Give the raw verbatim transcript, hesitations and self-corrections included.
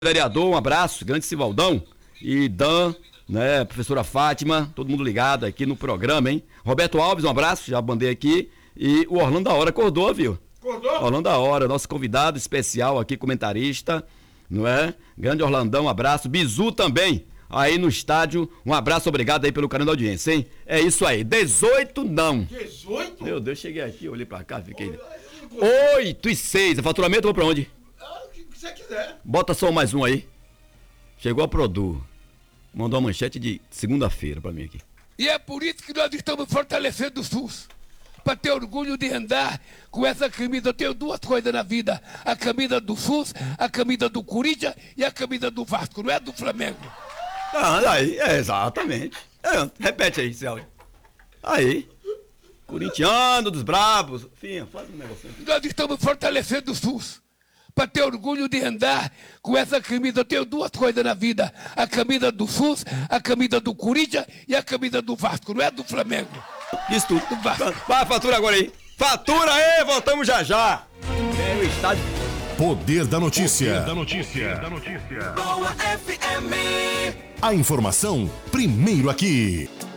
Vereador, um abraço, grande Sivaldão e Dan, né, professora Fátima, todo mundo ligado aqui no programa, hein? Roberto Alves, um abraço, já mandei aqui. E o Orlando da Hora acordou, viu? Acordou? Orlando da Hora, nosso convidado especial aqui, comentarista, não é? Grande Orlandão, um abraço. Bizu também, aí no estádio, um abraço, obrigado aí pelo carinho da audiência, hein? É isso aí, dezoito não. dezoito? Meu Deus, cheguei aqui, olhei pra cá, fiquei... oito e seis, o faturamento eu vou pra onde? Se você quiser. Bota só mais um aí. Chegou a Produ. Mandou uma manchete de segunda-feira pra mim aqui. E é por isso que nós estamos fortalecendo o SUS. Para ter orgulho de andar com essa camisa. Eu tenho duas coisas na vida. A camisa do SUS, a camisa do Corinthians e a camisa do Vasco. Não é do Flamengo. Ah, aí, é, exatamente. É, repete aí, Céu. Aí. Corintiano dos brabos. Fim, faz um negocinho. Nós estamos fortalecendo o SUS. Para ter orgulho de andar com essa camisa. Eu tenho duas coisas na vida. A camisa do SUS, a camisa do Corinthians e a camisa do Vasco. Não é do Flamengo. Isso tudo. Do Vasco. Vai, fatura agora aí. Fatura aí, voltamos já já. É o estádio. Poder da notícia. Poder da notícia. Poder da notícia. Boa F M. A informação primeiro aqui.